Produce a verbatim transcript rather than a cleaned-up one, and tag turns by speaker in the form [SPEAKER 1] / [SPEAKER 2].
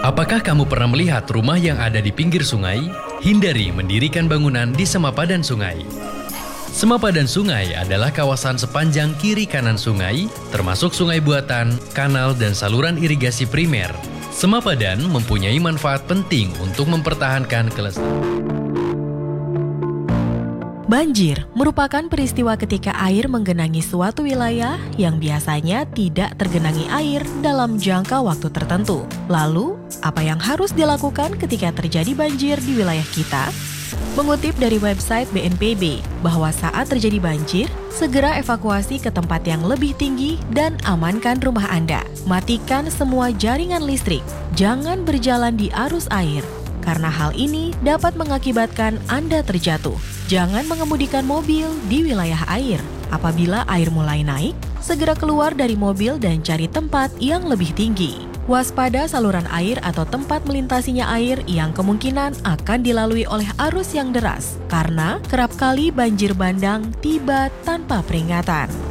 [SPEAKER 1] Apakah kamu pernah melihat rumah yang ada di pinggir sungai? Hindari mendirikan bangunan di semapadan sungai. Semapadan sungai adalah kawasan sepanjang kiri kanan sungai, termasuk sungai buatan, kanal, dan saluran irigasi primer. Semapadan mempunyai manfaat penting untuk mempertahankan kelestarian.
[SPEAKER 2] Banjir merupakan peristiwa ketika air menggenangi suatu wilayah yang biasanya tidak tergenangi air dalam jangka waktu tertentu. Lalu, apa yang harus dilakukan ketika terjadi banjir di wilayah kita? Mengutip dari website B N P B, bahwa saat terjadi banjir, segera evakuasi ke tempat yang lebih tinggi dan amankan rumah Anda. Matikan semua jaringan listrik, jangan berjalan di arus air, karena hal ini dapat mengakibatkan Anda terjatuh. Jangan mengemudikan mobil di wilayah air. Apabila air mulai naik, segera keluar dari mobil dan cari tempat yang lebih tinggi. Waspada saluran air atau tempat melintasinya air yang kemungkinan akan dilalui oleh arus yang deras, karena kerap kali banjir bandang tiba tanpa peringatan.